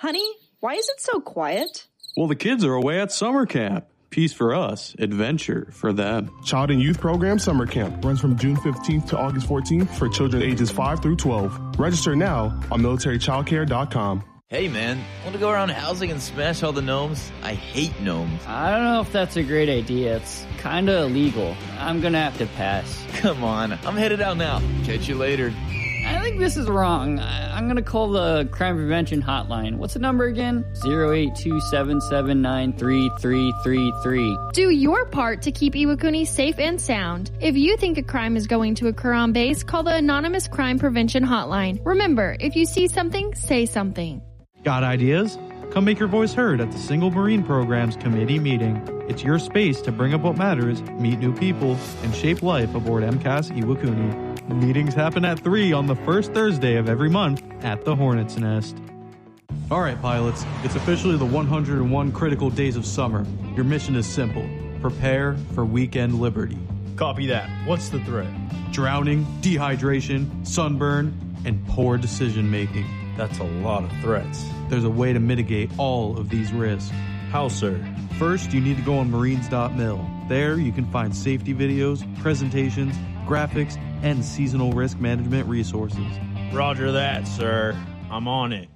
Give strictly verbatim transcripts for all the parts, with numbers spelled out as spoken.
Honey, why is it so quiet? Well, the kids are away at summer camp. Peace for us, adventure for them. Child and Youth Program Summer Camp runs from June fifteenth to August fourteenth for children ages five through twelve. Register now on military child care dot com. Hey man, want to go around housing and smash all the gnomes? I hate gnomes. I don't know if that's a great idea. It's kinda illegal. I'm gonna have to pass. Come on, I'm headed out now. Catch you later. I think this is wrong. I'm gonna call the crime prevention hotline. What's the number again? zero eight two seven seven nine three three three three. Do your part to keep Iwakuni safe and sound. If you think a crime is going to occur on base, call the Anonymous Crime Prevention Hotline. Remember, if you see something, say something. Got ideas? Come make your voice heard at the Single Marine Programs Committee meeting. It's your space to bring up what matters, meet new people, and shape life aboard M C A S Iwakuni. Meetings happen at three on the first Thursday of every month at the Hornet's Nest. All right, pilots, it's officially the one hundred one critical days of summer. Your mission is simple. Prepare for weekend liberty. Copy that. What's the threat? Drowning, dehydration, sunburn, and poor decision making. That's a lot of threats. There's a way to mitigate all of these risks. How, sir? First, you need to go on marines dot mil. There, you can find safety videos, presentations, graphics, and seasonal risk management resources. Roger that, sir. I'm on it.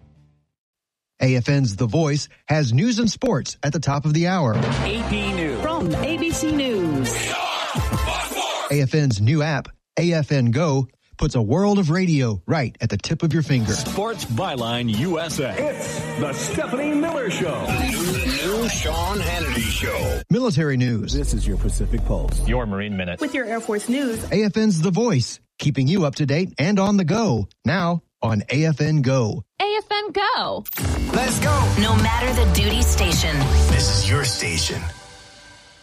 A F N's The Voice has news and sports at the top of the hour. A P News. From A B C News. A F N's new app, A F N Go, puts a world of radio right at the tip of your finger. Sports Byline U S A. It's the Stephanie Miller Show. New Sean Hannity Show. Military news. This is your Pacific Pulse. Your Marine Minute. With your Air Force news. A F N's The Voice, keeping you up to date and on the go. Now on A F N Go. A F N Go. Let's go. No matter the duty station. This is your station.